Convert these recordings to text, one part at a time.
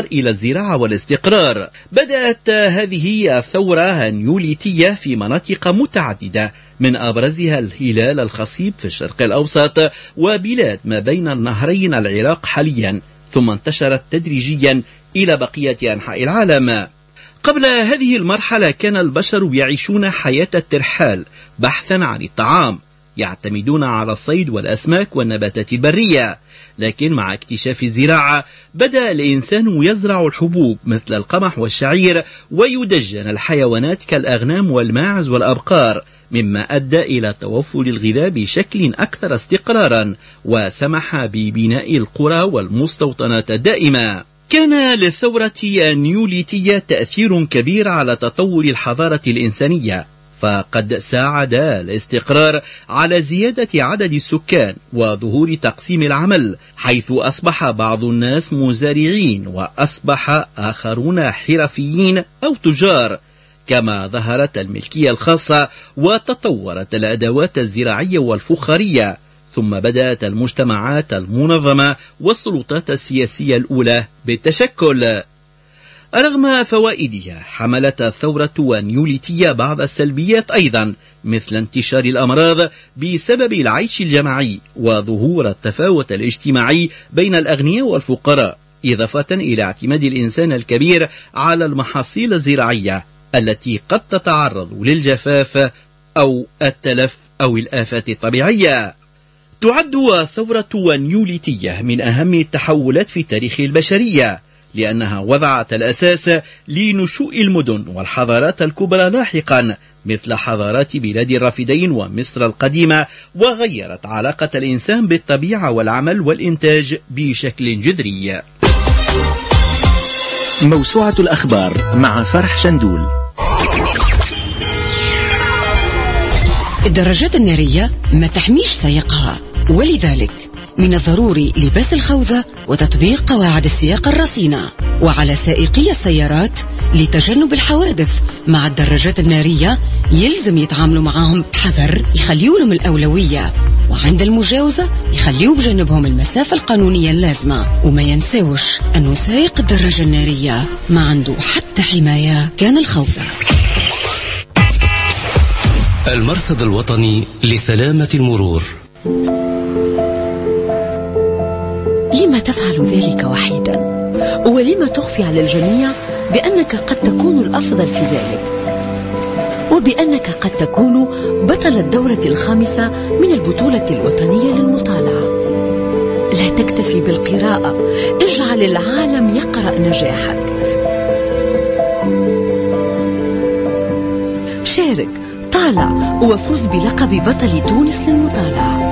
النهر إلى الزراعة والاستقرار. بدأت هذه الثورة النيوليتية في مناطق متعددة، من أبرزها الهلال الخصيب في الشرق الأوسط وبلاد ما بين النهرين العراق حاليا، ثم انتشرت تدريجيا إلى بقية أنحاء العالم. قبل هذه المرحلة كان البشر يعيشون حياة الترحال بحثا عن الطعام، يعتمدون على الصيد والأسماك والنباتات البرية. لكن مع اكتشاف الزراعة بدأ الإنسان يزرع الحبوب مثل القمح والشعير، ويدجن الحيوانات كالأغنام والماعز والأبقار، مما أدى إلى توفر الغذاء بشكل أكثر استقرارا، وسمح ببناء القرى والمستوطنات الدائمة. كان للثورة النيوليتية تأثير كبير على تطور الحضارة الإنسانية، فقد ساعد الاستقرار على زيادة عدد السكان وظهور تقسيم العمل، حيث أصبح بعض الناس مزارعين وأصبح آخرون حرفيين أو تجار، كما ظهرت الملكية الخاصة وتطورت الأدوات الزراعية والفخارية، ثم بدأت المجتمعات المنظمة والسلطات السياسية الأولى بالتشكل. رغم فوائدها حملت الثورة النيوليتية بعض السلبيات أيضا، مثل انتشار الأمراض بسبب العيش الجماعي وظهور التفاوت الاجتماعي بين الأغنياء والفقراء، إضافة إلى اعتماد الإنسان الكبير على المحاصيل الزراعية التي قد تتعرض للجفاف أو التلف أو الآفات الطبيعية. تعد الثورة النيوليتية من أهم التحولات في تاريخ البشرية، لأنها وضعت الأساس لنشوء المدن والحضارات الكبرى لاحقا، مثل حضارات بلاد الرافدين ومصر القديمة، وغيرت علاقة الإنسان بالطبيعة والعمل والإنتاج بشكل جذري. موسوعة الأخبار مع فرح شندول. الدراجات النارية ما تحميش سائقها، ولذلك من الضروري لباس الخوذة وتطبيق قواعد السياقة الرصينة، وعلى سائقي السيارات لتجنب الحوادث مع الدراجات النارية يلزم يتعاملوا معهم بحذر، يخليوا لهم الأولوية، وعند المجاوزة يخليوا بجنبهم المسافة القانونية اللازمة، وما ينساوش أنه سائق الدراجة النارية ما عنده حتى حماية كان الخوذة. المرصد الوطني لسلامة المرور. لما تفعل ذلك وحيدا؟ ولما تخفي على الجميع بأنك قد تكون الأفضل في ذلك، وبأنك قد تكون بطل الدورة 5 من البطولة الوطنية للمطالعة؟ لا تكتفي بالقراءة، اجعل العالم يقرأ نجاحك. شارك، طالع، وفوز بلقب بطل تونس للمطالعة.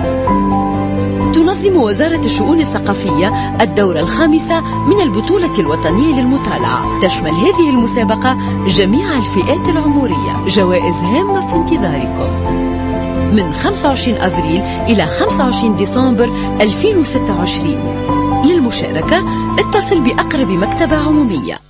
تنظم وزارة الشؤون الثقافية الدورة 5 من البطولة الوطنية للمطالعة. تشمل هذه المسابقة جميع الفئات العمرية. جوائز هامة في انتظاركم من 25 أفريل إلى 25 ديسمبر 2026. للمشاركة اتصل بأقرب مكتبة عمومية.